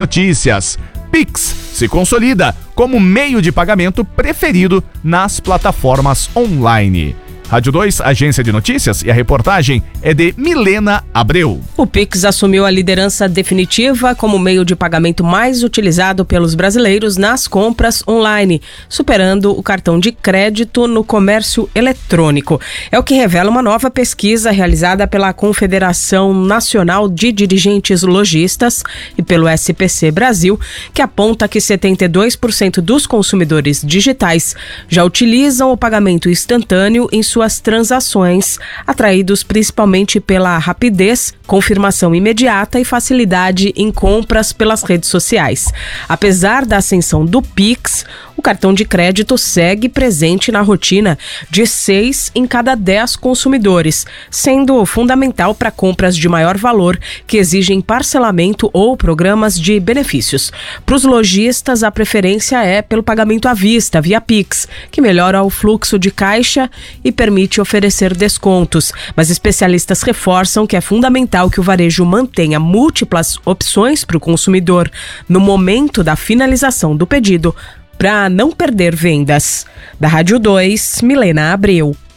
Notícias. Pix se consolida como meio de pagamento preferido nas plataformas online. Rádio 2, agência de notícias, e a reportagem é de Milena Abreu. O Pix assumiu a liderança definitiva como meio de pagamento mais utilizado pelos brasileiros nas compras online, superando o cartão de crédito no comércio eletrônico. É o que revela uma nova pesquisa realizada pela Confederação Nacional de Dirigentes Lojistas e pelo SPC Brasil, que aponta que 72% dos consumidores digitais já utilizam o pagamento instantâneo em suas transações, atraídos principalmente pela rapidez, confirmação imediata e facilidade em compras pelas redes sociais. Apesar da ascensão do Pix, o cartão de crédito segue presente na rotina de 6 em cada 10 consumidores, sendo fundamental para compras de maior valor que exigem parcelamento ou programas de benefícios. Para os lojistas, a preferência é pelo pagamento à vista, via Pix, que melhora o fluxo de caixa e permite oferecer descontos. Mas especialistas reforçam que é fundamental que o varejo mantenha múltiplas opções para o consumidor no momento da finalização do pedido, para não perder vendas. Da Rádio 2, Milena Abreu.